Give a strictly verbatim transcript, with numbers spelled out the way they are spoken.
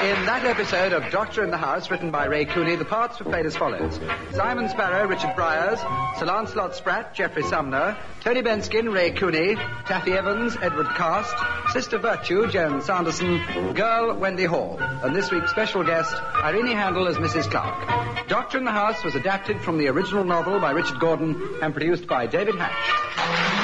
In that episode of Doctor in the House, written by Ray Cooney, the parts were played as follows. Simon Sparrow, Richard Bryars, Sir Lancelot Spratt, Geoffrey Sumner, Tony Benskin, Ray Cooney, Taffy Evans, Edward Cast, Sister Virtue, Joan Sanderson, Girl, Wendy Hall, and this week's special guest, Irene Handel as Missus Clark. Doctor in the House was adapted from the original novel by Richard Gordon and produced by David Hatch.